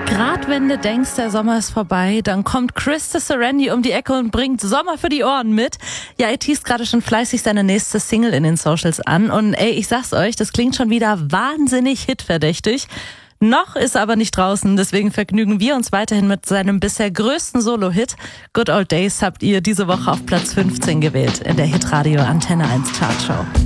Grad wenn du denkst, der Sommer ist vorbei, dann kommt Krista Serendi um die Ecke und bringt Sommer für die Ohren mit. Ja, er teast gerade schon fleißig seine nächste Single in den Socials an. Und ey, ich sag's euch, das klingt schon wieder wahnsinnig hitverdächtig. Noch ist er aber nicht draußen, deswegen vergnügen wir uns weiterhin mit seinem bisher größten Solo-Hit. Good Old Days habt ihr diese Woche auf Platz 15 gewählt in der Hitradio Antenne 1 Chartshow.